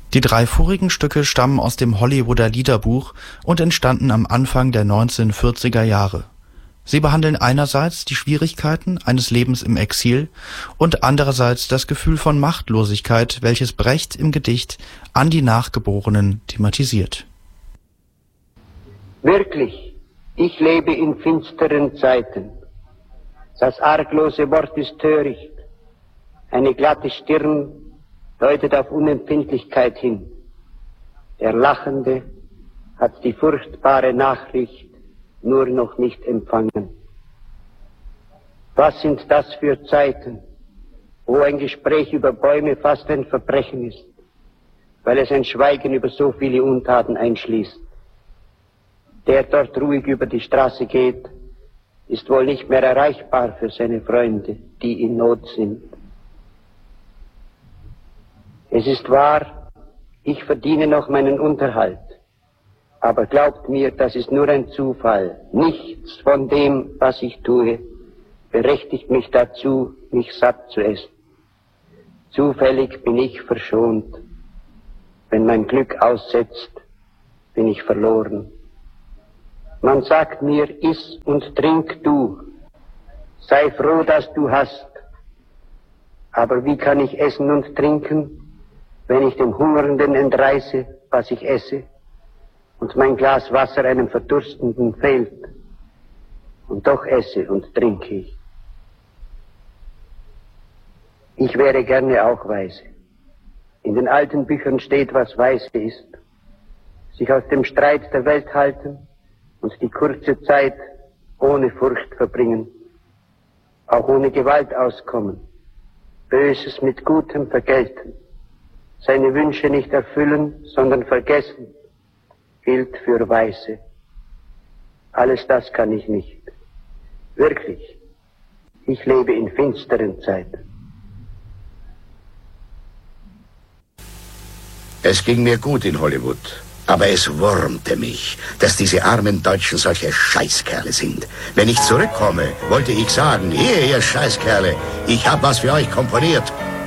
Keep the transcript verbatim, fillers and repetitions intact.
Die drei vorigen Stücke stammen aus dem Hollywooder Liederbuch und entstanden am Anfang der neunzehnhundertvierziger Jahre. Sie behandeln einerseits die Schwierigkeiten eines Lebens im Exil und andererseits das Gefühl von Machtlosigkeit, welches Brecht im Gedicht An die Nachgeborenen thematisiert. Wirklich, ich lebe in finsteren Zeiten. Das arglose Wort ist töricht. Eine glatte Stirn deutet auf Unempfindlichkeit hin. Der Lachende hat die furchtbare Nachricht nur noch nicht empfangen. Was sind das für Zeiten, wo ein Gespräch über Bäume fast ein Verbrechen ist, weil es ein Schweigen über so viele Untaten einschließt. Der dort ruhig über die Straße geht, ist wohl nicht mehr erreichbar für seine Freunde, die in Not sind. Es ist wahr, ich verdiene noch meinen Unterhalt. Aber glaubt mir, das ist nur ein Zufall. Nichts von dem, was ich tue, berechtigt mich dazu, mich satt zu essen. Zufällig bin ich verschont. Wenn mein Glück aussetzt, bin ich verloren. Man sagt mir, iss und trink du. Sei froh, dass du hast. Aber wie kann ich essen und trinken, wenn ich dem Hungernden entreiße, was ich esse? Und mein Glas Wasser einem Verdurstenden fehlt. Und doch esse und trinke ich. Ich wäre gerne auch weise. In den alten Büchern steht, was weise ist. Sich aus dem Streit der Welt halten und die kurze Zeit ohne Furcht verbringen. Auch ohne Gewalt auskommen. Böses mit Gutem vergelten. Seine Wünsche nicht erfüllen, sondern vergessen. Gilt für Weise. Alles das kann ich nicht. Wirklich. Ich lebe in finsteren Zeiten. Es ging mir gut in Hollywood, aber es wurmte mich, dass diese armen Deutschen solche Scheißkerle sind. Wenn ich zurückkomme, wollte ich sagen, hier, ihr Scheißkerle, ich hab was für euch komponiert.